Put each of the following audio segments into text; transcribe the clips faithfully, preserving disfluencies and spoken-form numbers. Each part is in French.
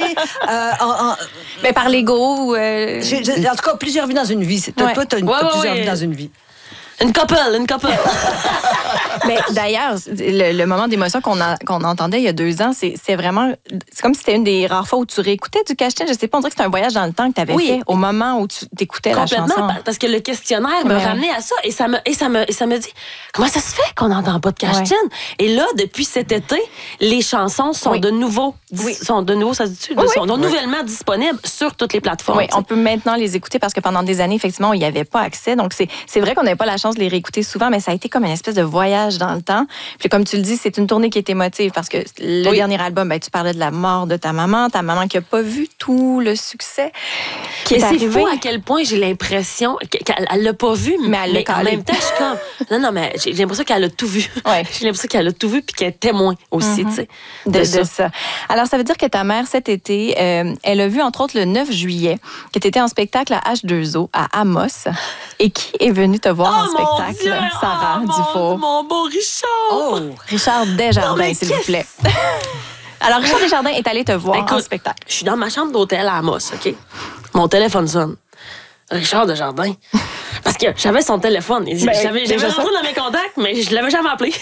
euh, en, en... Mais par l'ego. Euh... Je, je, en tout cas, plusieurs vies dans une vie. Toi, ouais. toi, tu as, ouais, plusieurs ouais. vies dans une vie. Une couple, une couple. Mais d'ailleurs, le, le moment d'émotion qu'on, a, qu'on entendait il y a deux ans, c'est, c'est vraiment... C'est comme si c'était une des rares fois où tu réécoutais du Cache-Tienne. Je sais pas, on dirait que c'était un voyage dans le temps que tu avais oui. fait au moment où tu écoutais la chanson. Complètement, parce que le questionnaire me ouais. ramenait à ça et ça me, et ça me, et ça me dit, comment ça se fait qu'on n'entend pas de Cache-Tienne? Ouais. Et là, depuis cet été, les chansons sont oui. de nouveau, oui. sont de nouveau, ça se dit, oui, sont oui. nouvellement disponibles sur toutes les plateformes. Oui, on peut maintenant les écouter parce que pendant des années, effectivement, il n'y avait pas accès. Donc, c'est, c'est vrai qu'on n'avait pas la chance de les réécouter souvent, mais ça a été comme une espèce de voyage dans le temps. Puis comme tu le dis, c'est une tournée qui est émotive parce que le oui. dernier album, ben, tu parlais de la mort de ta maman, ta maman qui n'a pas vu tout le succès qui mais est c'est arrivé. fou à quel point j'ai l'impression qu'elle ne l'a pas vu, mais, elle mais en même temps, je suis comme... Non, non, mais j'ai l'impression qu'elle a tout vu. Ouais. J'ai l'impression qu'elle a tout vu puis qu'elle est témoin aussi, mm-hmm. tu sais, de, de, de ça. ça. Alors, ça veut dire que ta mère, cet été, euh, elle a vu, entre autres, le neuf juillet, que tu étais en spectacle à H deux O, à Amos, et qui est venu te voir oh, en spectacle? Dieu! Sarah oh, Dufour. Mon, mon beau Richard! Oh, Richard Desjardins, non, s'il vous plaît. Alors, Richard Desjardins est allé te voir Écoute, en spectacle. Je suis dans ma chambre d'hôtel à Amos, OK? Mon téléphone sonne. Richard Desjardins. Parce que j'avais son téléphone. Ben, j'avais j'avais rentré dans mes contacts, mais je l'avais jamais appelé.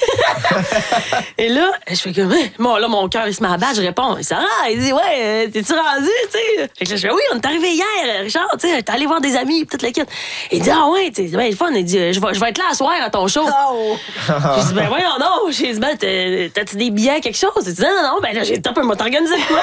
Et là, je fais comme, bon, là, mon cœur, il se met à battre, je réponds. Sarah, il dit, ouais, t'es-tu rendu, tu sais? Fait que là, je fais, oui, on est arrivé hier, Richard, tu sais, t'es allé voir des amis, toute la quête. Il dit, ah ouais, c'est bien le fun. Il dit, je vais, je vais être là à soir à ton show. Oh. J'ai dit, ben voyons, non. J'ai dit, ben, t'as-tu des billets, quelque chose? Il dit, non, non, non, ben là, j'ai top, moi, t'organiser quoi?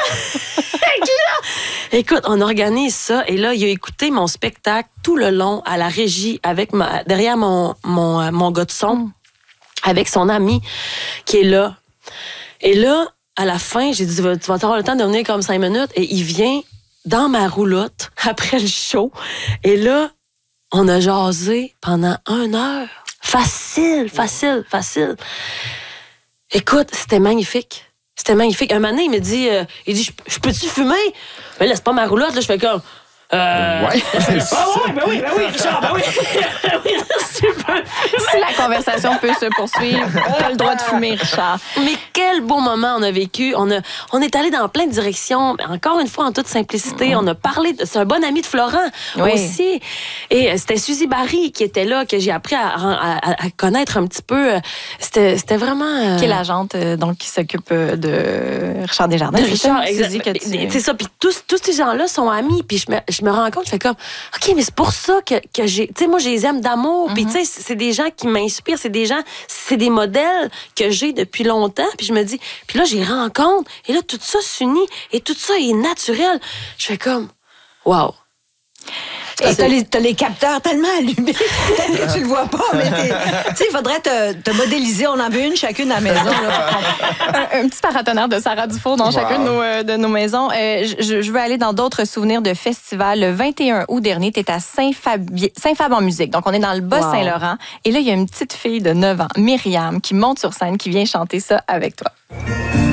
Écoute, on organise ça, et là, il a écouté mon spectacle tout le long à la régie avec ma, derrière mon, mon, mon gars de son, avec son ami qui est là. Et là, à la fin, j'ai dit, tu vas avoir le temps de venir comme cinq minutes. Et il vient dans ma roulotte après le show. Et là, on a jasé pendant une heure. Facile, facile, facile. Écoute, c'était magnifique. C'était magnifique. Un moment donné, il me dit, euh, il dit, je peux-tu fumer? Mais là, c'est pas ma roulotte, là, je fais comme... Euh, ouais. Ah ouais, ben oui, ben oui, Richard, ben oui. oui super. Si la conversation peut se poursuivre, t'as le droit de fumer, Richard. Mais quel beau moment on a vécu. On, a, on est allé dans plein de directions. Encore une fois, en toute simplicité, mm. on a parlé. De, c'est un bon ami de Florent oui. aussi. Et c'était Suzy Barry qui était là, que j'ai appris à, à, à connaître un petit peu. C'était, c'était vraiment... Euh... Qui est l'agente donc, qui s'occupe de Richard Desjardins. De Richard, c'est ça, Suzy, que tu... C'est ça. Puis tous, tous ces gens-là sont amis. Puis je me, je me rends compte, je fais comme, OK, mais c'est pour ça que, que j'ai... Tu sais, moi, je les aime d'amour. Mm-hmm. Puis tu sais, c'est des gens qui m'inspirent. C'est des gens... C'est des modèles que j'ai depuis longtemps. Puis je me dis... Puis là, j'y rencontre. Et là, tout ça s'unit. Et tout ça est naturel. Je fais comme, wow. Et t'as les, t'as les capteurs tellement allumés. Peut-être que tu le vois pas, mais tu sais, il faudrait te, te modéliser. On en veut une chacune à la maison. Là, un, un petit paratonnerre de Sarah Dufour dans wow. chacune de nos, euh, de nos maisons. Euh, je, je veux aller dans d'autres souvenirs de festivals. Le vingt et un août dernier, tu es à Saint-Fab- Saint-Fab en musique. Donc, on est dans le Bas-Saint-Laurent. Wow. Et là, il y a une petite fille de neuf ans, Myriam, qui monte sur scène, qui vient chanter ça avec toi.